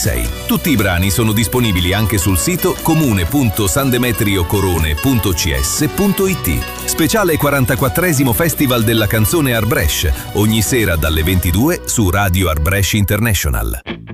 2026. Tutti i brani sono disponibili anche sul sito comune.sandemetriocorone.cs.it. Speciale 44esimo Festival della canzone Art Brescia, ogni sera dalle 22 su Radio Art Brescia International.